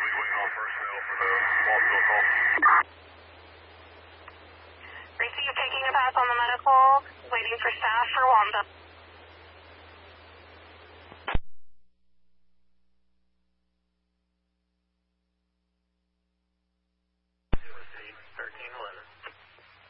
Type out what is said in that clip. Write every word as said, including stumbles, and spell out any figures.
be waiting on personnel for the Walsville call. Receive taking a pass on the medical, waiting for staff for Wanda.